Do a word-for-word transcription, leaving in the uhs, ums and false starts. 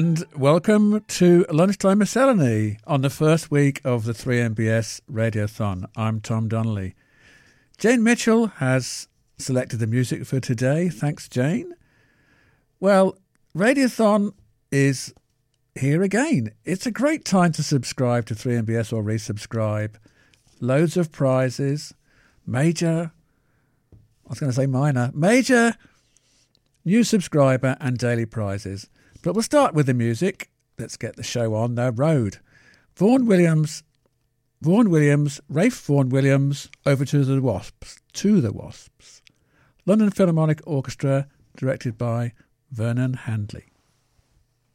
And welcome to Lunchtime Miscellany on the first week of the three M B S Radiothon. I'm Tom Donnelly. Jane Mitchell has selected the music for today. Thanks, Jane. Well, Radiothon is here again. It's a great time to subscribe to three M B S or resubscribe. Loads of prizes, major, I was going to say minor, major new subscriber and daily prizes. But we'll start with the music. Let's get the show on the road. Vaughan Williams, Vaughan Williams, Rafe Vaughan Williams, over to the Wasps, to the Wasps. London Philharmonic Orchestra, directed by Vernon Handley.